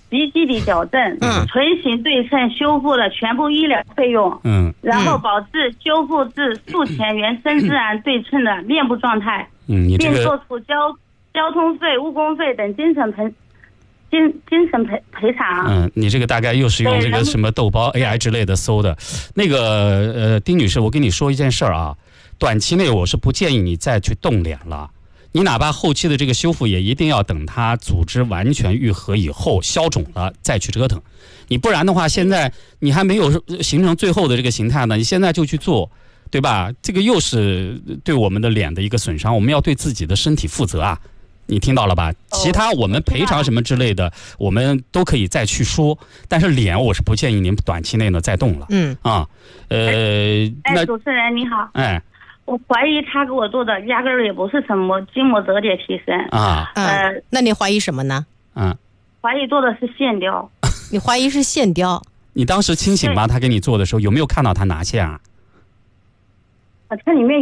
鼻基底矫正，唇形对称修复的全部医疗费用，然后保质修复至术前原生自然对称的面部状态，并做出交通费、误工费等精神赔偿。 你这个大概又是用这个什么豆包 AI 之类的搜的。那个丁女士，我跟你说一件事儿啊，短期内我是不建议你再去动脸了。你哪怕后期的这个修复也一定要等它组织完全愈合以后消肿了再去折腾，你不然的话现在你还没有形成最后的这个形态呢，你现在就去做，对吧？这个又是对我们的脸的一个损伤，我们要对自己的身体负责啊，你听到了吧？其他我们赔偿什么之类的我们都可以再去说，但是脸我是不建议您短期内呢再动了。 那主持人你好，我怀疑他给我做的压根儿也不是什么筋膜折叠提升那你怀疑什么呢？ 怀疑做的是线雕。 你怀疑是线雕？ 你当时清醒吗？他给你做的时候有没有看到他拿线啊？ 这里面